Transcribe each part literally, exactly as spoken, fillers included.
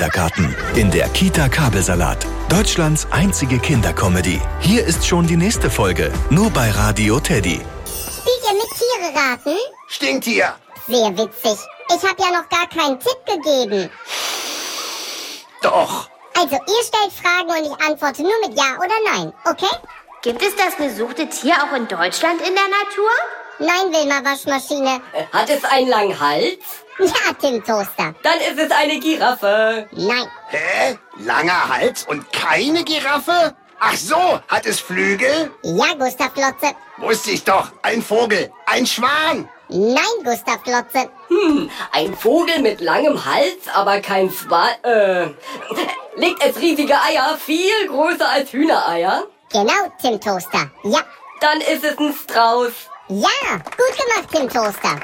Kindergarten. In der Kita Kabelsalat. Deutschlands einzige Kindercomedy. Hier ist schon die nächste Folge. Nur bei Radio Teddy. Spielt ihr mit Tiere raten? Stinktier. Sehr witzig. Ich habe ja noch gar keinen Tipp gegeben. Doch. Also, ihr stellt Fragen und ich antworte nur mit Ja oder Nein, okay? Gibt es das gesuchte Tier auch in Deutschland in der Natur? Nein, Wilma Waschmaschine. Hat es einen langen Hals? Ja, Tim Toaster. Dann ist es eine Giraffe. Nein. Hä? Langer Hals und keine Giraffe? Ach so, hat es Flügel? Ja, Gustav Glotze. Wusste ich doch. Ein Vogel. Ein Schwan. Nein, Gustav Glotze. Hm, ein Vogel mit langem Hals, aber kein Schwan. Äh, legt es riesige Eier, viel größer als Hühnereier? Genau, Tim Toaster. Ja. Dann ist es ein Strauß. Ja, gut gemacht, Tim Toaster.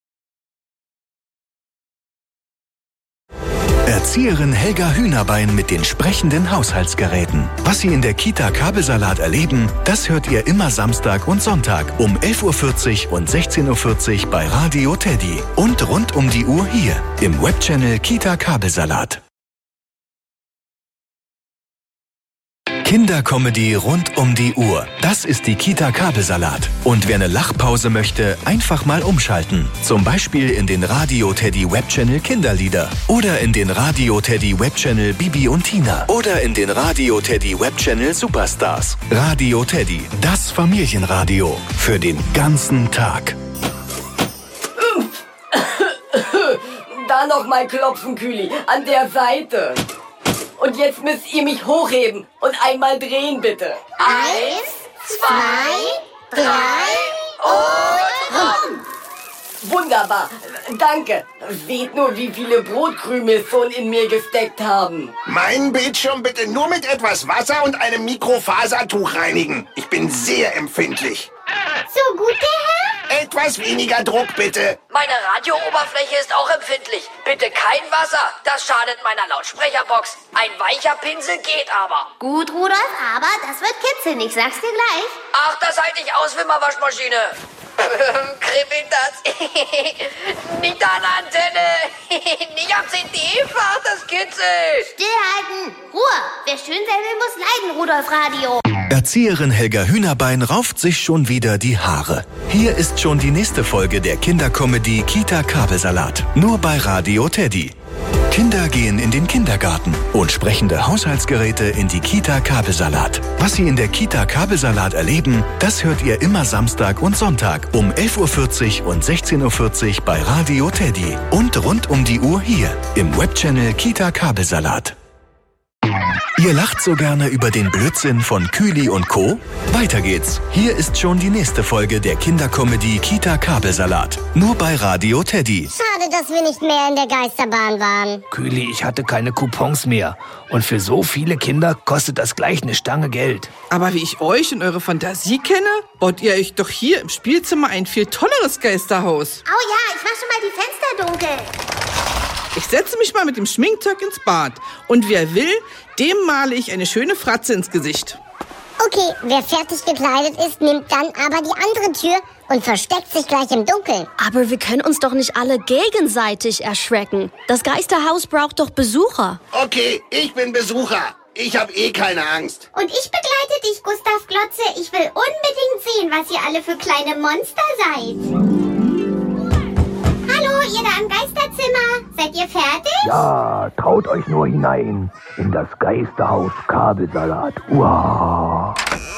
Erzieherin Helga Hühnerbein mit den sprechenden Haushaltsgeräten. Was Sie in der Kita Kabelsalat erleben, das hört ihr immer Samstag und Sonntag um elf Uhr vierzig und sechzehn Uhr vierzig bei Radio Teddy. Und rund um die Uhr hier im Webchannel Kita Kabelsalat. Kindercomedy rund um die Uhr. Das ist die Kita Kabelsalat. Und wer eine Lachpause möchte, einfach mal umschalten. Zum Beispiel in den Radio Teddy Webchannel Kinderlieder. Oder in den Radio Teddy Webchannel Bibi und Tina. Oder in den Radio Teddy Webchannel Superstars. Radio Teddy, das Familienradio. Für den ganzen Tag. Da noch mal klopfen, Kühli, an der Seite. Und jetzt müsst ihr mich hochheben und einmal drehen, bitte. Eins, zwei, drei und rum. Wunderbar, danke. Seht nur, wie viele Brotkrümel schon in mir gesteckt haben. Meinen Bildschirm bitte nur mit etwas Wasser und einem Mikrofasertuch reinigen. Ich bin sehr empfindlich. So gut, der Herr? Etwas weniger Druck, bitte. Meine Radiooberfläche ist auch empfindlich. Bitte kein Wasser, das schadet meiner Lautsprecherbox. Ein weicher Pinsel geht aber. Gut, Rudolf, aber das wird kitzeln, ich sag's dir gleich. Ach, das halte ich aus, Wimmerwaschmaschine. Kribbelt das? Nicht an der Antenne. Nicht am C D-Fach, das kitzelt. Stillhalten, Ruhe. Wer schön sein will, muss leiden, Rudolf Radio. Erzieherin Helga Hühnerbein rauft sich schon wieder die Haare. Hier ist schon die nächste Folge der Kindercomedy Kita Kabelsalat. Nur bei Radio Teddy. Kinder gehen in den Kindergarten und sprechende Haushaltsgeräte in die Kita Kabelsalat. Was Sie in der Kita Kabelsalat erleben, das hört ihr immer Samstag und Sonntag um elf Uhr vierzig und sechzehn Uhr vierzig bei Radio Teddy. Und rund um die Uhr hier im Webchannel Kita Kabelsalat. Ihr lacht so gerne über den Blödsinn von Kühli und Co.? Weiter geht's. Hier ist schon die nächste Folge der Kindercomedy Kita Kabelsalat. Nur bei Radio Teddy. Schade, dass wir nicht mehr in der Geisterbahn waren. Kühli, ich hatte keine Coupons mehr. Und für so viele Kinder kostet das gleich eine Stange Geld. Aber wie ich euch und eure Fantasie kenne, baut ihr euch doch hier im Spielzimmer ein viel tolleres Geisterhaus. Oh ja, ich mach schon mal die Fenster dunkel. Ich setze mich mal mit dem Schminkzeug ins Bad. Und wer will, dem male ich eine schöne Fratze ins Gesicht. Okay, wer fertig gekleidet ist, nimmt dann aber die andere Tür und versteckt sich gleich im Dunkeln. Aber wir können uns doch nicht alle gegenseitig erschrecken. Das Geisterhaus braucht doch Besucher. Okay, ich bin Besucher. Ich habe eh keine Angst. Und ich begleite dich, Gustav Glotze. Ich will unbedingt sehen, was ihr alle für kleine Monster seid. Hallo, ihr da im Geisterzimmer. Seid ihr fertig? Ja, traut euch nur hinein in das Geisterhaus Kabelsalat. Uah.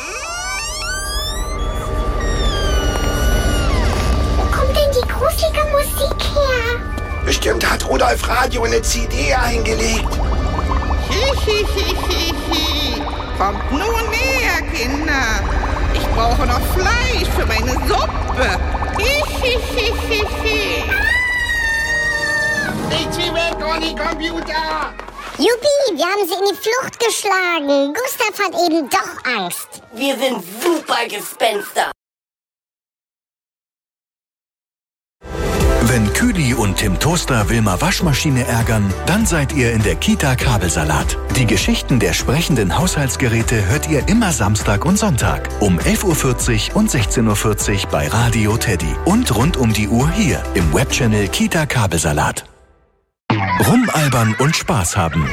Wo kommt denn die gruselige Musik her? Bestimmt hat Rudolf Radio eine C D eingelegt. Hihihihihi. Kommt nur näher, Kinder. Ich brauche noch Fleisch für meine Suppe. Hihihihihi. Nichts wie weg, ohne Computer. Juppie, wir haben sie in die Flucht geschlagen. Gustav hat eben doch Angst. Wir sind super Gespenster. Wenn Kühli und Tim Toaster Wilma Waschmaschine ärgern, dann seid ihr in der Kita Kabelsalat. Die Geschichten der sprechenden Haushaltsgeräte hört ihr immer Samstag und Sonntag um elf Uhr vierzig und sechzehn Uhr vierzig bei Radio Teddy. Und rund um die Uhr hier im Webchannel Kita Kabelsalat. Rumalbern und Spaß haben.